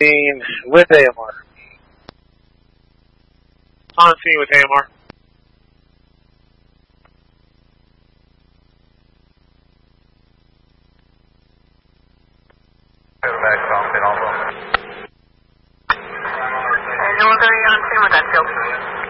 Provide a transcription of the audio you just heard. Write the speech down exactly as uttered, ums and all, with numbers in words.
Scene with A M R. On scene with A M R. Angel, what are you on scene with that field?